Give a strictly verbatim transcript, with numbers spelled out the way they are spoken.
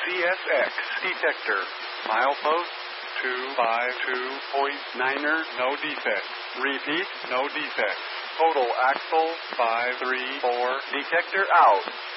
C S X detector. Milepost two five two point niner, no defect. Repeat, no defect. Total axle five three four, detector out.